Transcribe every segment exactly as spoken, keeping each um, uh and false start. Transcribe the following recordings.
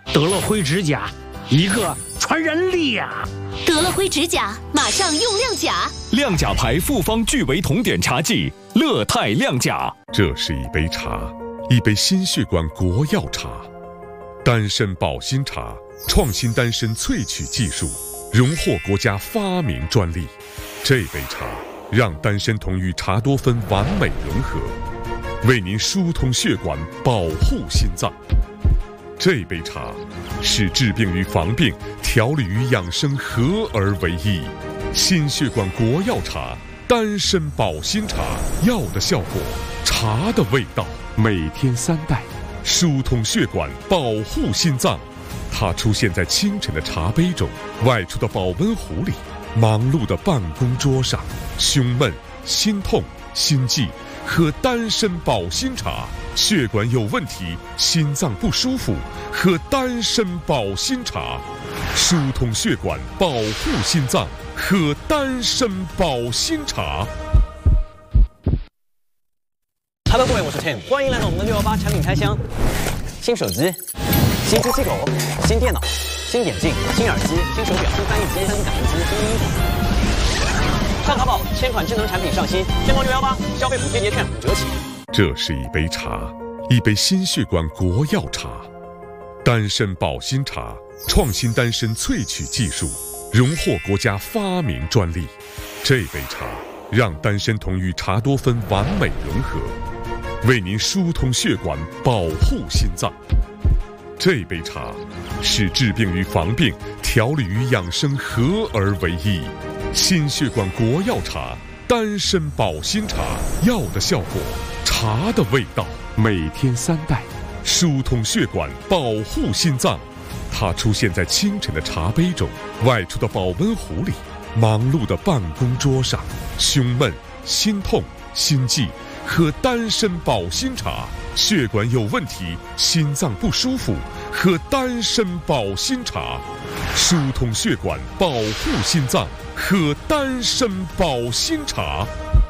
得了灰指甲，一个传人力呀！ 得了灰指甲，马上用亮甲。 亮甲牌复方聚维酮碘茶剂，乐泰亮甲。 这是一杯茶，一杯心血管国药茶，丹参保心茶，创新丹参萃取技术，荣获国家发明专利。这杯茶让丹参酮与茶多酚完美融合，为您疏通血管，保护心脏。这杯茶使治病与防病、调理与养生合而为一。心血管国药茶，丹参保心茶，药的效果，茶的味道，每天三袋，疏通血管，保护心脏。它出现在清晨的茶杯中，外出的保温壶里，忙碌的办公桌上。胸闷、心痛、心悸，喝丹参保心茶；血管有问题、心脏不舒服，喝丹参保心茶，疏通血管，保护心脏，喝丹参保心茶。 Hello， 各位，我是 Tim， 欢迎来到我们的六一八产品开箱。新手机、新机器狗、新电脑、新眼镜、新耳机、新手表、新翻译机、新感应机、新衣服。上淘宝，千款智能产品上新，天猫六一八消费补贴节券五折起。 这是一杯茶，一杯心血管国药茶，丹参保心茶，创新丹参萃取技术，荣获国家发明专利。这杯茶让丹参酮与茶多酚完美融合，为您疏通血管，保护心脏。这杯茶使治病与防病、调理与养生合而为一。心血管国药茶，丹参保心茶，药的效果，茶的味道，每天三袋，疏通血管，保护心脏。它出现在清晨的茶杯中，外出的保温壶里，忙碌的办公桌上。胸闷、心痛、心悸，喝丹参保心茶；血管有问题、心脏不舒服，喝丹参保心茶，疏通血管，保护心脏，喝丹参保心茶。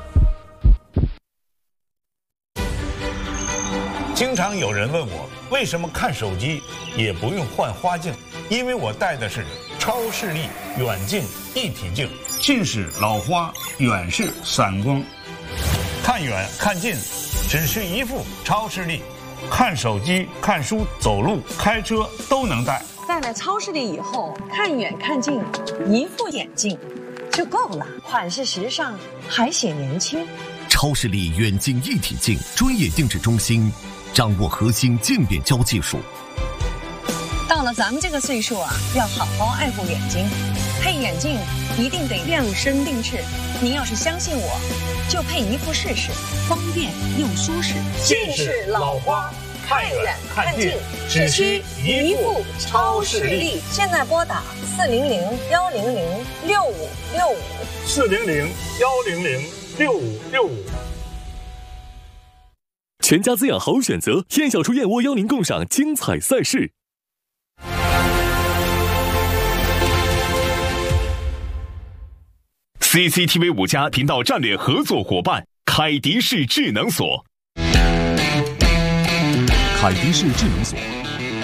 经常有人问我，为什么看手机也不用换花镜？因为我戴的是超视力远近一体镜，近视、老花，远视、散光。看远看近，只是一副超视力，看手机、看书、走路、开车都能戴。 戴了超视力以后，看远看近，一副眼镜就够了，款式时尚，还显年轻。 超视力远近一体镜专业定制中心，掌握核心镜变焦技术。 到了咱们这个岁数啊，要好好爱护眼睛，配眼镜一定得量身定制。您要是相信我，就配一副试试，方便又舒适。 近视、老花，看远看近，只需一副超视力。 现在拨打四零零幺零零六五六五， 四零零幺零零六五六五。 全家滋养好选择，燕小厨燕窝邀您共赏精彩赛事。C C T V 五家频道战略合作伙伴凯迪仕智能锁。 凯迪仕智能锁